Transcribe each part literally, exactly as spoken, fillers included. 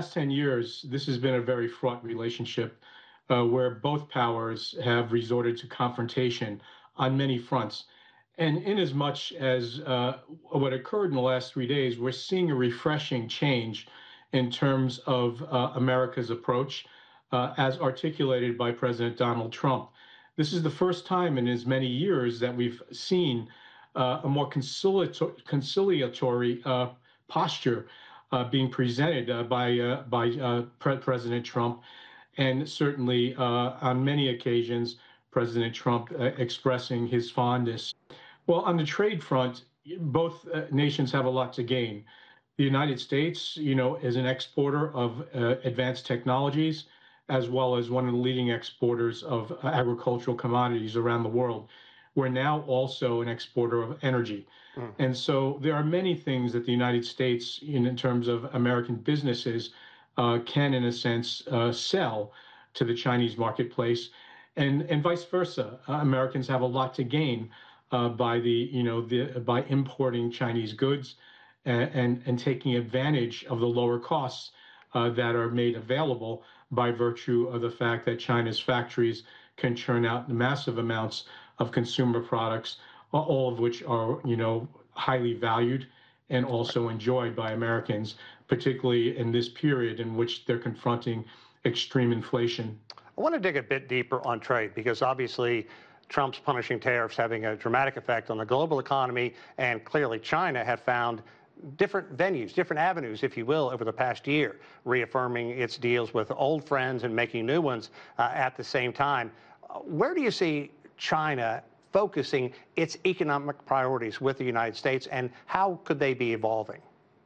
last ten years, this has been a very fraught relationship uh, where both powers have resorted to confrontation on many fronts. And in as much as uh, what occurred in the last three days, we're seeing a refreshing change in terms of uh, America's approach uh, as articulated by President Donald Trump. This is the first time in as many years that we've seen uh, a more conciliatory, conciliatory uh, posture uh, being presented uh, by uh, by uh, Pre- President Trump, and certainly uh, on many occasions, President Trump uh, expressing his fondness. Well, on the trade front, both uh, nations have a lot to gain. The United States, you know, is an exporter of uh, advanced technologies, as well as one of the leading exporters of uh, agricultural commodities around the world. We're now also an exporter of energy. Mm. And so there are many things that the United States, in, in terms of American businesses, uh, can, in a sense, uh, sell to the Chinese marketplace, and, and vice versa. Uh, Americans have a lot to gain uh, by the, you know, the, by importing Chinese goods and, and, and taking advantage of the lower costs uh, that are made available by virtue of the fact that China's factories can churn out massive amounts of consumer products, all of which are, you know, highly valued and also enjoyed by Americans, particularly in this period in which they're confronting extreme inflation. I want to dig a bit deeper on trade because obviously Trump's punishing tariffs having a dramatic effect on the global economy, and clearly China had found different venues, different avenues, if you will, over the past year, reaffirming its deals with old friends and making new ones uh, at the same time. Uh, where do you see China focusing its economic priorities with the United States, and how could they be evolving?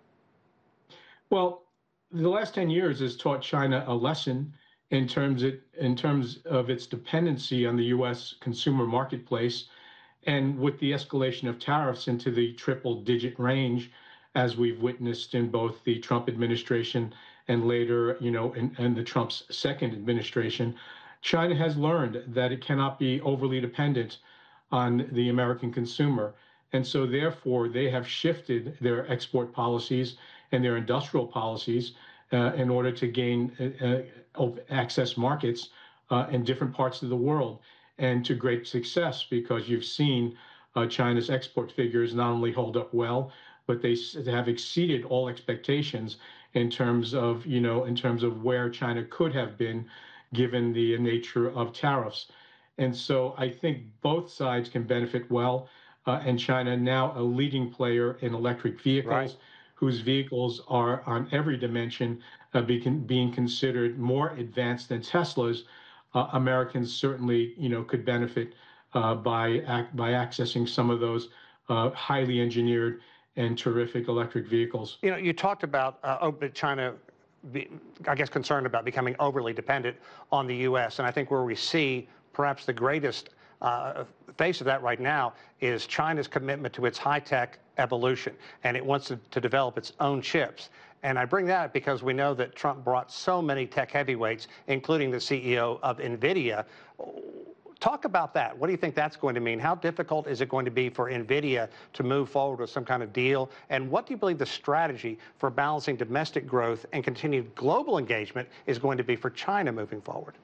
Well, the last ten years has taught China a lesson in terms of, in terms of its dependency on the U S consumer marketplace, and with the escalation of tariffs into the triple-digit range, as we've witnessed in both the Trump administration and later, you know, in, in the Trump's second administration, China has learned that it cannot be overly dependent on the American consumer. And so therefore, they have shifted their export policies and their industrial policies uh, in order to gain uh, access markets uh, in different parts of the world, and to great success, because you've seen uh, China's export figures not only hold up well, but they have exceeded all expectations in terms of, you know, in terms of where China could have been given the nature of tariffs. And so I think both sides can benefit well, uh, and China now a leading player in electric vehicles, right, whose vehicles are on every dimension uh, be, being considered more advanced than Tesla's. Uh, Americans certainly, you know, could benefit uh, by, ac by accessing some of those uh, highly engineered and terrific electric vehicles. You know, you talked about uh, China, be, I guess, concerned about becoming overly dependent on the U S, and I think where we see perhaps the greatest uh, face of that right now is China's commitment to its high-tech evolution, and it wants to, to develop its own chips. And I bring that up because we know that Trump brought so many tech heavyweights, including the C E O of NVIDIA. Talk about that. What do you think that's going to mean? How difficult is it going to be for NVIDIA to move forward with some kind of deal? And what do you believe the strategy for balancing domestic growth and continued global engagement is going to be for China moving forward?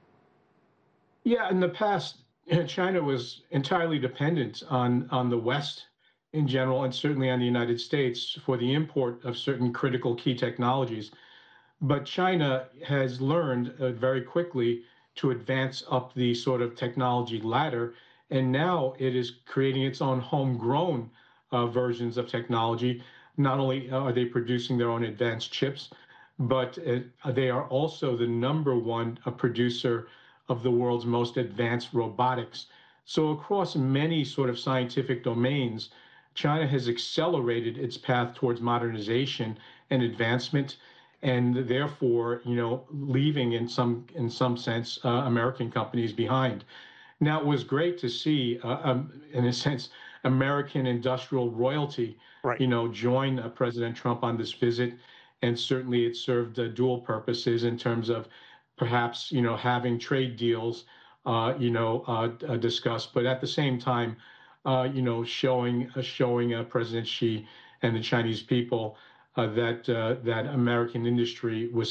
Yeah, in the past, China was entirely dependent on, on the West in general, and certainly on the United States for the import of certain critical key technologies. But China has learned uh, very quickly to advance up the sort of technology ladder, and now it is creating its own homegrown uh, versions of technology. Not only are they producing their own advanced chips, but uh, they are also the number one uh, producer of the world's most advanced robotics. So across many sort of scientific domains, China has accelerated its path towards modernization and advancement, and therefore, you know, leaving in some in some sense uh, American companies behind. Now, it was great to see, uh, um, in a sense, American industrial royalty, right, you know, join uh, President Trump on this visit, and certainly it served uh, dual purposes in terms of perhaps, you know, having trade deals, uh, you know, uh, uh, discussed, but at the same time, uh, you know, showing uh, showing uh, President Xi and the Chinese people uh, that uh, that American industry was